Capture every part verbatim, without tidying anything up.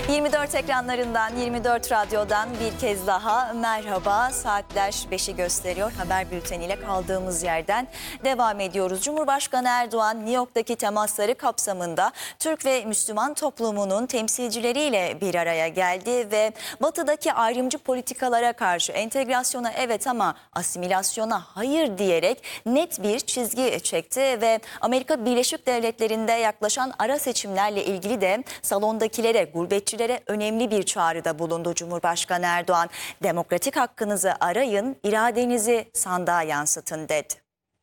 yirmi dört ekranlarından, yirmi dört radyodan bir kez daha merhaba. Saatler beşi gösteriyor. Haber bülteniyle kaldığımız yerden devam ediyoruz. Cumhurbaşkanı Erdoğan, New York'taki temasları kapsamında Türk ve Müslüman toplumunun temsilcileriyle bir araya geldi ve batıdaki ayrımcı politikalara karşı entegrasyona evet ama asimilasyona hayır diyerek net bir çizgi çekti ve Amerika Birleşik Devletleri'nde yaklaşan ara seçimlerle ilgili de salondakilere, gurbetçilere önemli bir çağrıda bulundu Cumhurbaşkanı Erdoğan. Demokratik hakkınızı arayın, iradenizi sandığa yansıtın dedi.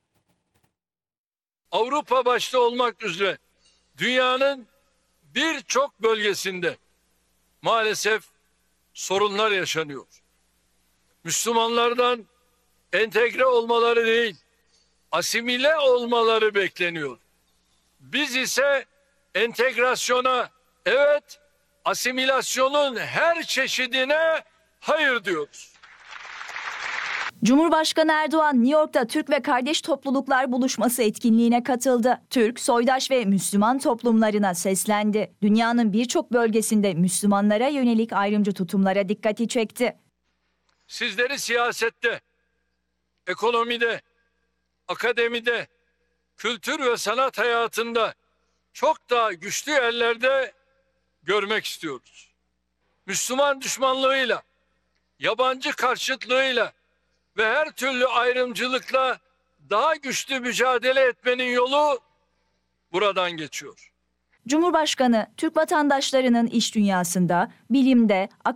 Avrupa başta olmak üzere dünyanın birçok bölgesinde maalesef sorunlar yaşanıyor. Müslümanlardan entegre olmaları değil, asimile olmaları bekleniyor. Biz ise entegrasyona evet, asimilasyonun her çeşidine hayır diyoruz. Cumhurbaşkanı Erdoğan, New York'ta Türk ve Kardeş Topluluklar Buluşması etkinliğine katıldı. Türk, soydaş ve Müslüman toplumlarına seslendi. Dünyanın birçok bölgesinde Müslümanlara yönelik ayrımcı tutumlara dikkati çekti. Sizleri siyasette, ekonomide, akademide, kültür ve sanat hayatında çok daha güçlü yerlerde görmek istiyoruz. Müslüman düşmanlığıyla, yabancı karşıtlığıyla ve her türlü ayrımcılıkla daha güçlü mücadele etmenin yolu buradan geçiyor. Cumhurbaşkanı, Türk vatandaşlarının iş dünyasında, bilimde,